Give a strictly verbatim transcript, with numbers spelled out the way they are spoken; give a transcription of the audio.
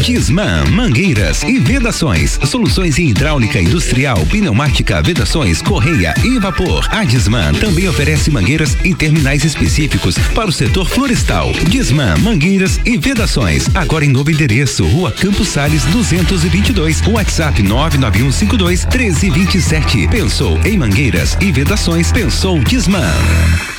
Disman Mangueiras e Vedações. Soluções em hidráulica industrial, pneumática, vedações, correia e vapor. A Disman também oferece mangueiras em terminais específicos para o setor florestal. Disman Mangueiras e Vedações. Agora em novo endereço, Rua Campos Sales duzentos e vinte e dois. WhatsApp nove nove um cinco dois um três dois sete. Pensou em mangueiras e vedações? Pensou Disman.